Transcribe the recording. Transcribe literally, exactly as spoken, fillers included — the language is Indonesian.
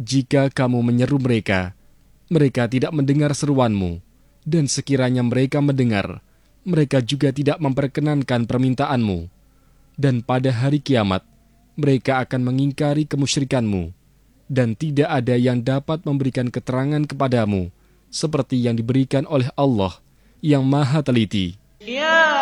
jika kamu menyeru mereka, mereka tidak mendengar seruanmu, dan sekiranya mereka mendengar, mereka juga tidak memperkenankan permintaanmu. Dan pada hari kiamat, mereka akan mengingkari kemusyrikanmu, dan tidak ada yang dapat memberikan keterangan kepadamu, seperti yang diberikan oleh Allah yang Maha Teliti.